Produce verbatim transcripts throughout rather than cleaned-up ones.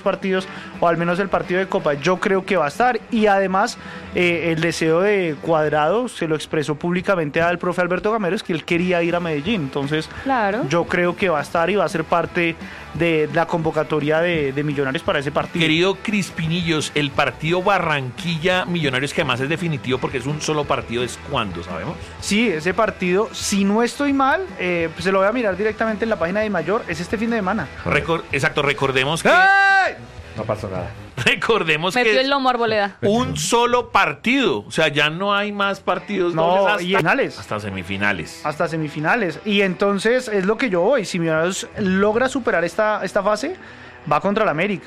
partidos, o al menos el partido de Copa, yo creo que va a estar. Y además, eh, el deseo de Cuadrado se lo expresó públicamente al profe Alberto Gamero, es que él quería ir a Medellín. Entonces, claro, yo creo que va a estar y va a ser parte de la convocatoria de, de Millonarios para ese partido. Querido Crispinillos, el partido Barranquilla-Millonarios, que además es definitivo porque es un solo partido, ¿es cuándo, sabemos? Sí, ese partido, si no estoy mal, eh, pues se lo voy a mirar directamente en la página de Mayor, es este fin de semana. Recor- exacto, recordemos que... ¡Ay! No pasó nada. Recordemos metió que el lomo Arboleda. un solo partido, o sea, ya no hay más partidos No, dobles hasta, y finales. hasta semifinales. Hasta semifinales. Y entonces es lo que yo voy. Si Millonarios logra superar esta, esta fase, va contra el América.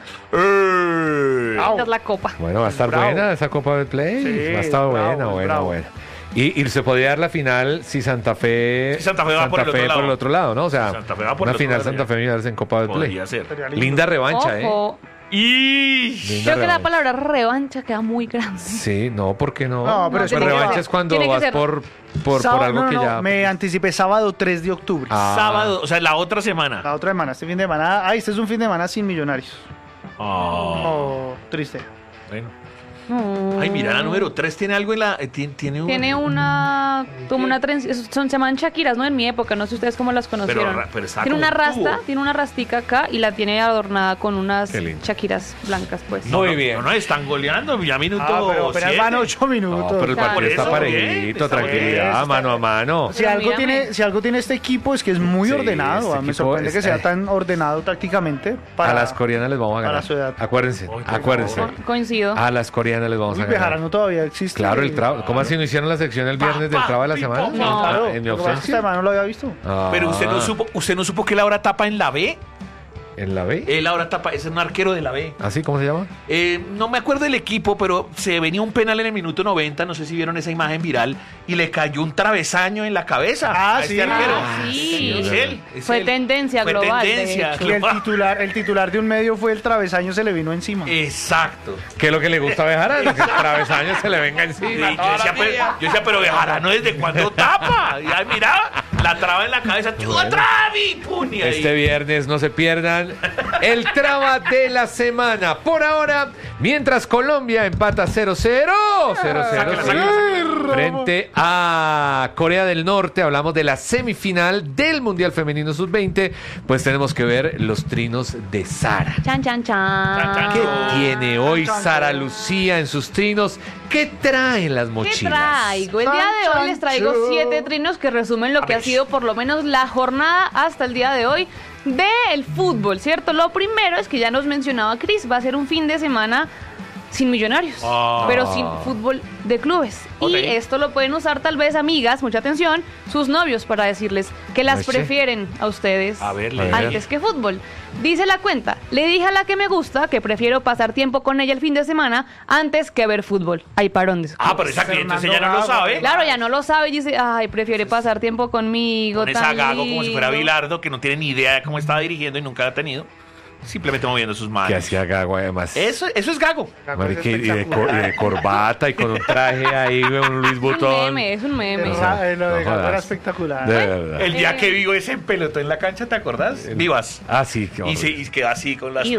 ¡Eh! Esta es la copa. Bueno, va a estar Bravo. buena esa Copa del Play. Sí, va a estar bravo, buena, buena, bravo. buena. Y, y se podría dar la final si Santa Fe, Si Santa Fe va por el otro lado. por el otro lado, ¿no? O sea, Santa Fe va por una el otro final lado, Santa ya. Fe Millonarios en Copa del Play. Podría ser. Sería lindo. Linda revancha, ¿eh? Ojo. Y Linda Creo que la revancha. palabra revancha queda muy grande. Sí, no, ¿por qué no? No, pero Pues es que revancha tiene es cuando tiene que vas ser- por, por, por Sábado- algo no, que no, ya... me anticipé sábado tres de octubre. Ah. sábado, o sea, la otra semana. La otra semana, este fin de semana. Ay, este es un fin de semana sin Millonarios. Oh, Oh, triste. bueno. No. Ay, mira, la número tres tiene algo en la... eh, tiene, tiene, un- Tiene una, como una trenza, son, se llaman Shakiras, ¿no? En mi época, no sé ustedes cómo las conocieron. ra- pero está tiene como una un rasta, tubo. tiene una rastica acá y la tiene adornada con unas Qué lindo. Shakiras blancas, pues. No, Muy no, bien. No, no, están goleando, ya minuto Ah, pero apenas siete. van ocho minutos. No, pero el Claro. partido está Por eso, parejito, bien, está tranquilidad, bien. mano a mano. Si Pero algo, mírame. tiene, si algo tiene este equipo es que es muy Sí, ordenado. este ah, Me equipo sorprende es- que sea eh. tan ordenado tácticamente. Para, A las coreanas les vamos a para ganar. su edad. Acuérdense, Ay, por acuérdense. favor. Co- Coincido. A las coreanas les vamos Uy, a ganar. Bejarano todavía existe. Claro, el traba. ¿Cómo así no hicieron la sección el viernes del Pa, traba de la pi, semana? po, po. No. Claro, Ah, en mi lo que pasa es que esta ausencia. semana no lo había visto. Ah, Pero usted no supo, usted no supo que Laura tapa en la B. ¿En la B? Él ahora tapa, es un arquero de la B. ¿Así cómo se llama? Eh, no me acuerdo del equipo, pero se venía un penal en el minuto noventa, no sé si vieron esa imagen viral, y le cayó un travesaño en la cabeza Ah, a este sí. arquero. Ah, sí. es él. es Fue él. tendencia Fue global, de tendencia hecho. Y el global. titular, el titular de un medio fue el travesaño, se le vino encima. Exacto. ¿Qué es lo que le gusta a Bejarano? Que el travesaño se le venga Sí, encima. yo, decía, pero, yo decía, pero Bejarano, ¿desde cuándo tapa? Y ahí mira, la traba en la cabeza, ¡otra y pum! Y ahí. Este viernes no se pierdan el traba de la semana. Por ahora, mientras Colombia empata cero cero. cero cero, Sáquela, sí. sáquela, sáquela. Frente a Corea del Norte, hablamos de la semifinal del Mundial Femenino sub veinte. Pues tenemos que ver los trinos de Sara. Chan, chan, chan. Chan, chan, ¿Qué chan. tiene hoy Chan, chan. Sara Lucía en sus trinos? ¿Qué traen las ¿Qué mochilas? traigo? El día de Chan, hoy les traigo chan, siete chan. trinos que resumen lo A que ha ver. sido por lo menos la jornada hasta el día de hoy del fútbol, ¿cierto? Lo primero es que ya nos mencionaba Cris, va a ser un fin de semana sin Millonarios, Ah. pero sin fútbol de clubes. Ok. Y esto lo pueden usar tal vez amigas, mucha atención, sus novios para decirles que las Oye. prefieren a ustedes A ver, A ver. antes que fútbol. Dice la cuenta, le dije a la que me gusta que prefiero pasar tiempo con ella el fin de semana antes que ver fútbol. Ay, parón. dice. Ah, pero esa cliente, entonces ella no lo sabe. Claro, ya no lo sabe y dice, ay, prefiere pasar tiempo conmigo. Con esa tan gago como si fuera lindo". Bilardo, que no tiene ni idea de cómo estaba dirigiendo y nunca la ha tenido. Simplemente moviendo sus manos. Que hacía Gago además. Eso, eso es gago. Marica, y, de, co- y de corbata y con un traje ahí, un Luis Es un Butón. meme, es un meme. O sea, Ra- eh, lo de no Gago era jodas. espectacular. De verdad. El día Eh. que Vigo ese pelotó en la cancha, ¿te acordás? Vivas. Ah, sí, qué Y, se, horrible. y quedó así con las... Iu.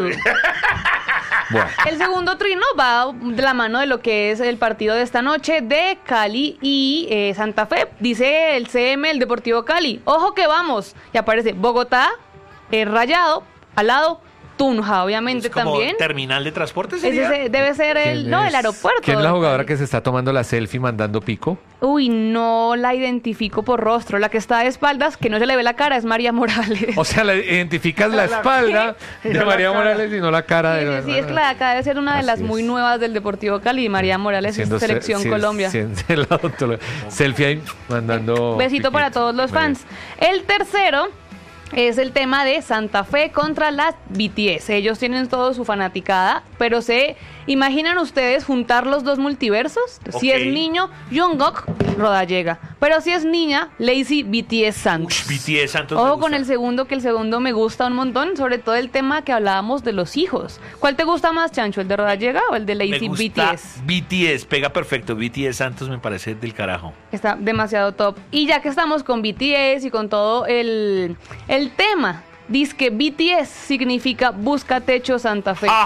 Bueno, El segundo trino va de la mano de lo que es el partido de esta noche de Cali y eh, Santa Fe. Dice el C M, el Deportivo Cali. Ojo que vamos. Y aparece Bogotá, eh, Rayado, al lado Tunja, obviamente Es como también. terminal de transporte, Ese ¿sería? se- debe ser el, ¿quién no, es? el aeropuerto. ¿Quién es la de jugadora Cali. que se está tomando la selfie mandando pico? Uy, no la identifico por rostro. La que está de espaldas, que no se le ve la cara, es María Morales. O sea, le identificas la La- espalda ¿qué? de No la María cara. Morales y no la cara Sí, de... sí, sí, es que la de acá debe ser una de Así las es. muy nuevas del Deportivo Cali. Y María Morales Siendo es Selección se- Colombia. si- si- la odontóloga. Selfie ahí mandando... Besito para piquito. todos los Muy bien. fans. El tercero es el tema de Santa Fe contra las B T S. Ellos tienen todo su fanaticada, pero se imaginan ustedes juntar los dos multiversos. Si Ok. es niño, Jungkook, Rodallega. Pero si es niña, Lazy B T S Santos. Ush, B T S Santos me Ojo gusta. con el segundo, que el segundo me gusta un montón, sobre todo el tema que hablábamos de los hijos. ¿Cuál te gusta más, Chancho, el de Rodallega o el de Me Lazy B T gusta S? B T S, pega perfecto. B T S Santos me parece del carajo. Está demasiado top. Y ya que estamos con B T S y con todo el, el tema, dice que B T S significa Busca Techo Santa Fe. Ah,